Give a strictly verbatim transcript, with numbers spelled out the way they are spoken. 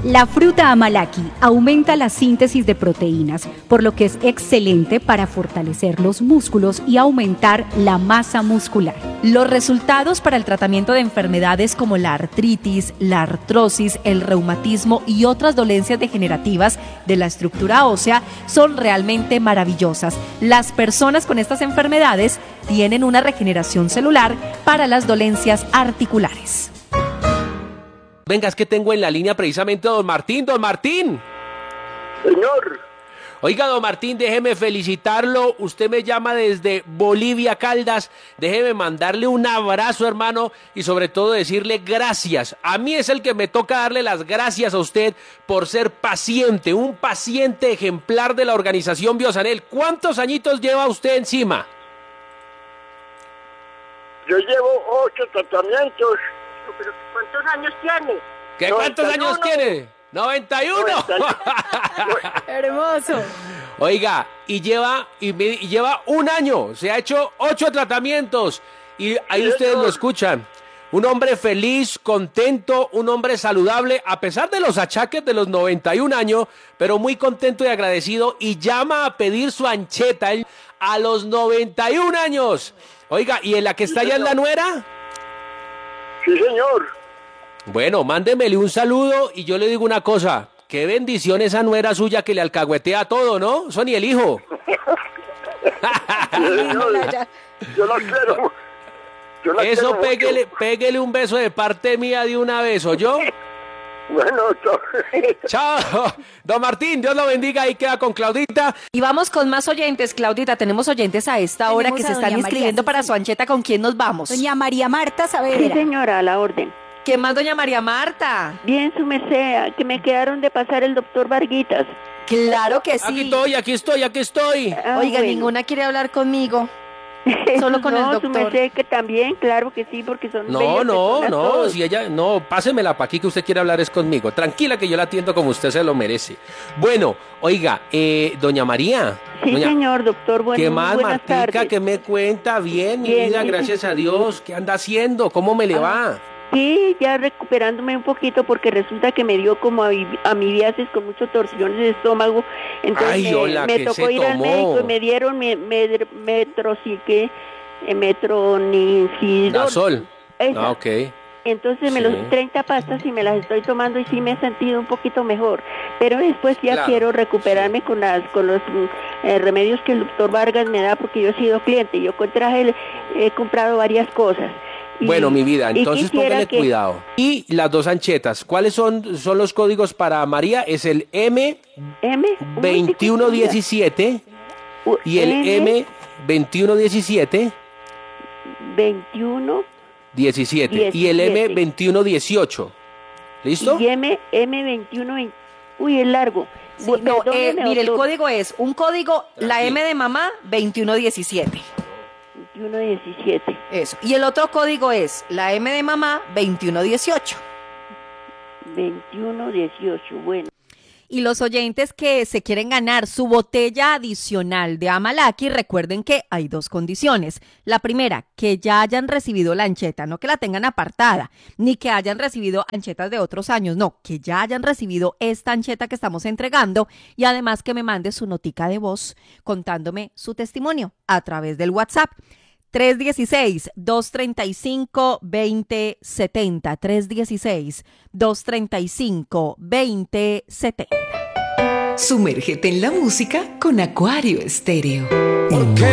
La fruta Amalaki aumenta la síntesis de proteínas, por lo que es excelente para fortalecer los músculos y aumentar la masa muscular. Los resultados para el tratamiento de enfermedades como la artritis, la artrosis, el reumatismo y otras dolencias degenerativas de la estructura ósea son realmente maravillosas. Las personas con estas enfermedades tienen una regeneración celular para las dolencias articulares. Venga, es que tengo en la línea precisamente a don Martín. Don Martín. Señor. Oiga, don Martín, déjeme felicitarlo. Usted me llama desde Bolivia, Caldas. Déjeme mandarle un abrazo, hermano, y sobre todo decirle gracias. A mí es el que me toca darle las gracias a usted por ser paciente, un paciente ejemplar de la organización Biosanel. ¿Cuántos añitos lleva usted encima? Yo llevo ocho tratamientos. ¿Pero cuántos años tiene? ¿Qué cuántos años tiene? ¡noventa y uno! Hermoso. Oiga, y lleva, y, y lleva un año, se ha hecho ocho tratamientos, y ahí sí, ustedes lo escuchan. Un hombre feliz, contento, un hombre saludable, a pesar de los achaques de los noventa y un años, pero muy contento y agradecido, y llama a pedir su ancheta a los noventa y un años. Oiga, ¿y en la que está sí, allá en la nuera? Sí, señor. Bueno, mándemele un saludo y yo le digo una cosa. Qué bendición esa nuera suya que le alcahuetea todo, ¿no? Eso ni el hijo. Sí, señor. Yo la quiero. Yo la Eso quiero péguele, mucho. péguele un beso de parte mía de una vez, ¿oyó? Bueno, chao. Don Martín, Dios lo bendiga. Ahí queda con Claudita. Y vamos con más oyentes, Claudita. Tenemos oyentes a esta hora Tenemos que a se están doña inscribiendo María, para sí, su ancheta. ¿Con quién nos vamos? Doña María Marta Saavedra. Sí, señora, a la orden. ¿Qué más, doña María Marta? Bien, su merced, que me quedaron de pasar el doctor Varguitas. Claro que sí. Aquí estoy, aquí estoy, aquí estoy. Ah, Oiga, bueno. ninguna quiere hablar conmigo. Solo con no, el doctor. su merced que también, claro que sí, porque son No, bellas no, personas no, todos. si ella, no, pásemela para aquí que usted quiere hablar es conmigo. Tranquila que yo la atiendo como usted se lo merece. Bueno, oiga, eh, doña María. Sí, doña, señor, doctor, bueno, ¿qué muy más, buenas Martica? tardes. ¿Qué me cuenta? Bien, mi Bien, vida, bien. gracias a Dios. ¿Qué anda haciendo? ¿Cómo me le Ah. va? Sí, ya recuperándome un poquito porque resulta que me dio como ami- amibiasis con muchas torsiones de estómago. Entonces Ay, me, hola, me ¿qué tocó se ir al tomó? médico y me dieron me, me, metrocique, eh, metronidazol. Nasol. Esa. Ah, ok. Entonces me Sí. los treinta pastas y me las estoy tomando y sí me he sentido un poquito mejor. Pero después ya Claro, quiero recuperarme con las con los mm, eh, remedios que el doctor Vargas me da porque yo he sido cliente. Yo con traje he comprado varias cosas. Y- Bueno, mi vida, y entonces quisiera póngale que- cuidado. Y las dos anchetas, ¿cuáles son, son los códigos para María? Es el M M veintiuno diecisiete U- y el M veintiuno diecisiete veintiuno diecisiete y el M veintiuno dieciocho. ¿Listo? y M M veintiuno veinte. Uy, es largo. Sí, Bu- no, eh, perdóneme, mire, el doctor. código es un código, la Tranquilo. M de mamá, veintiuno diecisiete. veintiuno diecisiete. Eso. Y el otro código es la M de mamá, veintiuno dieciocho. veintiuno dieciocho. Bueno. Y los oyentes que se quieren ganar su botella adicional de Amalaki, recuerden que hay dos condiciones. La primera, que ya hayan recibido la ancheta, no que la tengan apartada, ni que hayan recibido anchetas de otros años, no, que ya hayan recibido esta ancheta que estamos entregando y además que me mande su notica de voz contándome su testimonio a través del WhatsApp. tres uno seis, dos tres cinco, dos cero siete cero, tres uno seis, dos tres cinco, dos cero siete cero. Sumérgete en la música con Acuario Estéreo. Porque